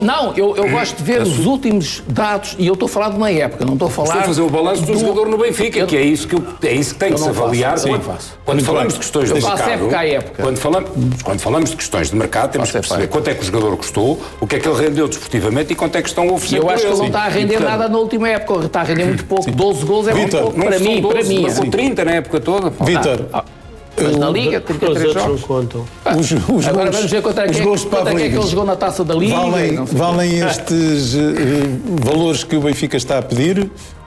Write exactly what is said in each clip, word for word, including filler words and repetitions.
Não, eu, eu gosto de ver é os últimos dados, e eu estou a falar de uma época, não estou a falar... Estou a fazer o balanço do, do jogador no Benfica, eu, que é isso que, eu, é isso que tem que se avaliar. Faço, quando faço. quando falamos de questões eu de faço mercado... época a época. Quando falamos, quando falamos de questões de mercado, temos faço que perceber quanto é que o jogador custou, o que é que ele rendeu desportivamente e quanto é que estão a oferecer. Eu acho que ele não está a render e, nada na última época, ele está a render muito pouco. Sim. doze gols é muito pouco para mim, para mim. Marcou trinta na época toda. Vítor... Mas na Liga, trinta e três jogos. Contam. Ah, os, os agora gols, vamos ver quanto é que, gols quanto é, que é que ele jogou na Taça da Liga. Valem, valem estes uh, valores que o Benfica está a pedir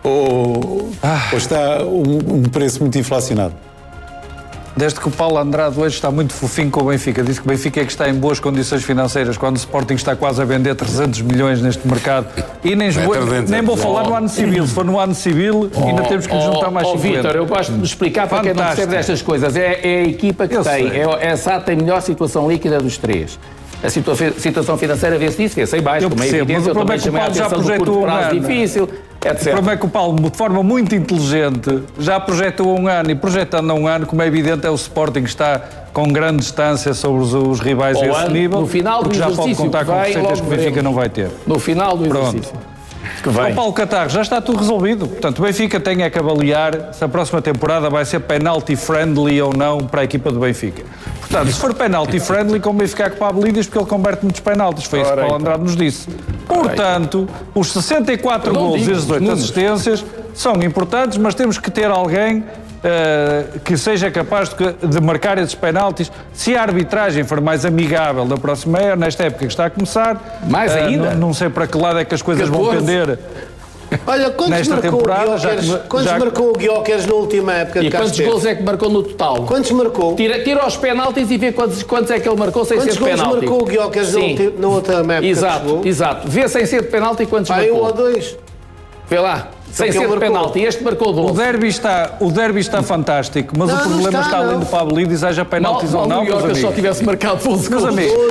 ou, ah. ou está um, um preço muito inflacionado? Desde que o Paulo Andrade hoje está muito fofinho com o Benfica, disse que o Benfica é que está em boas condições financeiras, quando o Sporting está quase a vender trezentos milhões neste mercado. E nem, vou, nem vou falar no ano civil. Se for no ano civil, oh, ainda temos que lhe juntar mais oh, cinquenta. Vítor, eu gosto de explicar para quem não percebe destas coisas. É, é a equipa que eu tem, sei. é a S A tem a melhor situação líquida dos três. A situa situação financeira vê-se disso, vê-se em baixo, como é evidência, eu também chamei a atenção do curto prazo difícil, etcétera. O problema é que o Paulo, de forma muito inteligente, já projetou um ano, e projetando a um ano, como é evidente, é o Sporting que está com grande distância sobre os, os rivais a esse nível, no final do porque já pode contar com receitas que o Benfica não vai ter. No final do exercício. Pronto. Que vem. O Paulo Catarro, já está tudo resolvido. Portanto, o Benfica tem é que avaliar se a próxima temporada vai ser penalty friendly ou não para a equipa do Benfica. Portanto, se for penalty friendly, convém ficar com o Pablo-Lídias, porque ele converte muitos penaltis. Foi isso que o Paulo Andrade nos disse. Portanto, os sessenta e quatro gols e as dezoito assistências são importantes, mas temos que ter alguém Uh, que seja capaz de, de marcar esses penaltis. Se a arbitragem for mais amigável da próxima era, nesta época que está a começar, mais uh, ainda, não, não sei para que lado é que as coisas vão pender. Olha, quantos nesta marcou temporada, o Guioqueres, já, quantos já... marcou o Guioqueres na última época e de quantos gols é que marcou no total? Quantos marcou? Tira, tira os penaltis e vê quantos, quantos é que ele marcou sem quantos ser de penalti. Quantos gols marcou o Guioqueres na última época? Exato, exato. Vê sem ser de penalti e quantos Vai marcou. um ou dois. Vê lá. Sem ser de penalti, este marcou doze. O derby está, o derby está fantástico, mas não, o problema está, está além do Pablo-Lídias, haja penaltis ou não. Mal do só tivesse marcado doze gols.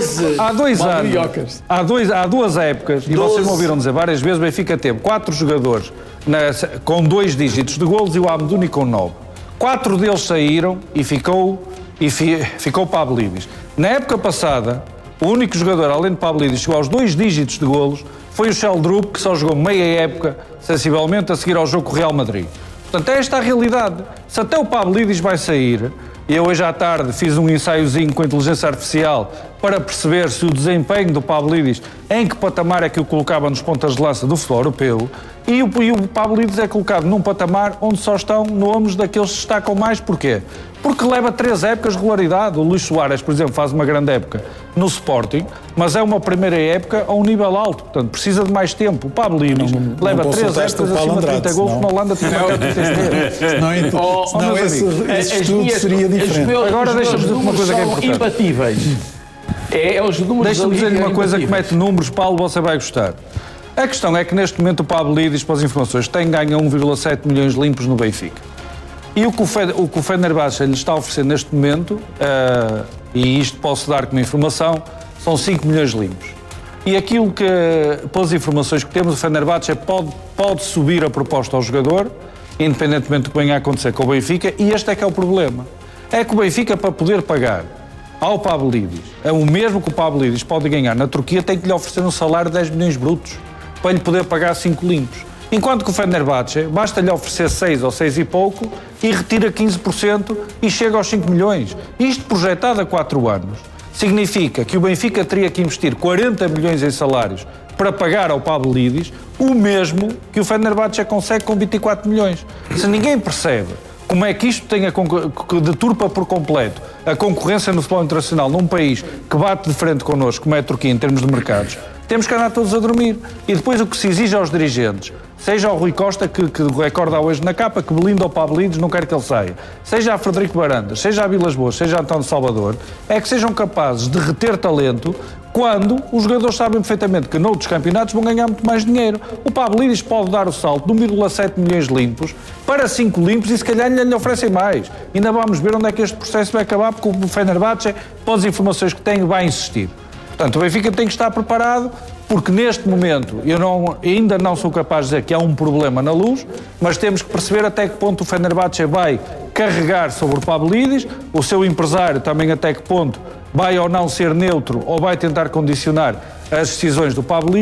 Há dois anos, há, dois, há duas épocas, e vocês me ouviram dizer várias vezes, o Benfica teve quatro jogadores na, com dois dígitos de golos e o Amdouni com nove. Quatro deles saíram e ficou, e fi, ficou Pablo-Lídias. Na época passada, o único jogador, além de Pablo-Lídias, chegou aos dois dígitos de golos, foi o Sheldrup, que só jogou meia época, sensivelmente, a seguir ao jogo com o Real Madrid. Portanto, é esta a realidade. Se até o Pablo-Lídias vai sair, e eu hoje à tarde fiz um ensaiozinho com a inteligência artificial para perceber se o desempenho do Pablo-Lídias, em que patamar é que o colocava nos pontas de lança do futebol europeu, e o, e o Pablo-Lídias é colocado num patamar onde só estão nomes daqueles que destacam mais. Porquê? Porque leva três épocas de regularidade. O Luís Soares, por exemplo, faz uma grande época no Sporting, mas é uma primeira época a um nível alto, portanto precisa de mais tempo. O Pablo-Lídias leva três épocas acima de trinta gols, como a Holanda tinha marcado trinta e três. Não, então, oh, não esse, esse estudo seria diferente. Meus, Agora deixa-me dizer uma coisa que é importante. Imbatíveis. É, é os números. Deixa-me dizer uma coisa que mete números, Paulo, você vai gostar. A questão é que neste momento o Pablo-Lídias, para as informações, tem ganho um vírgula sete milhões limpos no Benfica. E o que o, Fe, o, que o Fenerbahçe lhe está a oferecer neste momento, uh, e isto posso dar como informação, são cinco milhões limpos. E aquilo que, pelas informações que temos, o Fenerbahçe pode, pode subir a proposta ao jogador, independentemente do que venha a acontecer com o Benfica, e este é que é o problema. É que o Benfica, para poder pagar ao Pablo-Lídias, é o mesmo que o Pablo-Lídias pode ganhar na Turquia, tem que lhe oferecer um salário de dez milhões brutos, para lhe poder pagar cinco limpos. Enquanto que o Fenerbahçe basta-lhe oferecer seis ou seis e pouco e retira quinze por cento e chega aos cinco milhões. Isto projetado a quatro anos significa que o Benfica teria que investir quarenta milhões em salários para pagar ao Pablo-Lídias o mesmo que o Fenerbahçe consegue com vinte e quatro milhões. Se ninguém percebe como é que isto tem a que deturpa por completo a concorrência no futebol internacional num país que bate de frente connosco, como é a Turquia, em termos de mercados, temos que andar todos a dormir. E depois o que se exige aos dirigentes, seja ao Rui Costa, que, que recorda hoje na capa, que Belinda ou Pablo-Lídias não quer que ele saia, seja a Frederico Barandas, seja a Vilas Boas, seja a António Salvador, é que sejam capazes de reter talento quando os jogadores sabem perfeitamente que noutros campeonatos vão ganhar muito mais dinheiro. O Pablo-Lídias pode dar o salto de um vírgula sete milhões limpos para cinco limpos e se calhar lhe, lhe oferecem mais. Ainda vamos ver onde é que este processo vai acabar, porque o Fenerbahçe, pelas informações que tem, vai insistir. Portanto, o Benfica tem que estar preparado, porque neste momento eu não, ainda não sou capaz de dizer que há um problema na Luz, mas temos que perceber até que ponto o Fenerbahçe vai carregar sobre o Pablo-Lídias, o seu empresário também até que ponto vai ou não ser neutro ou vai tentar condicionar as decisões do Pablo